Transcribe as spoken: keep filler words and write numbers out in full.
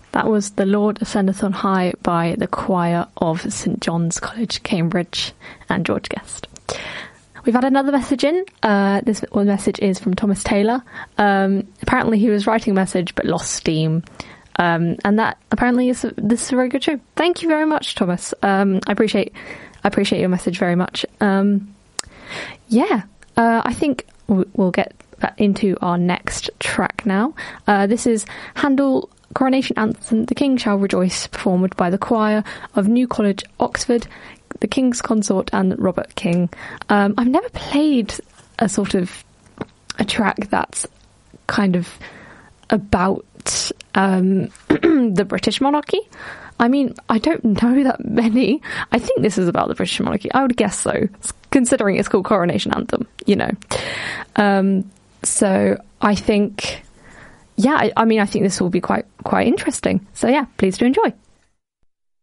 That was The Lord Ascendeth on High by the choir of St John's College, Cambridge, and George Guest. We've had another message in. Uh, this one message is from Thomas Taylor. Um, apparently he was writing a message but lost steam. Um, and that apparently is this is a very good show. Thank you very much, Thomas. Um, I appreciate I appreciate your message very much. Um, yeah, uh, I think we'll get into our next track now. Uh, this is Handel Coronation Anthem, The King Shall Rejoice, performed by the choir of New College, Oxford, the King's Consort and Robert King. Um, I've never played a sort of a track that's kind of about um, the British monarchy. I mean, I don't know that many. I think this is about the British monarchy. I would guess so, considering it's called Coronation Anthem, you know. Um, so I think, yeah, I, I mean, I think this will be quite quite interesting. So yeah, please do enjoy.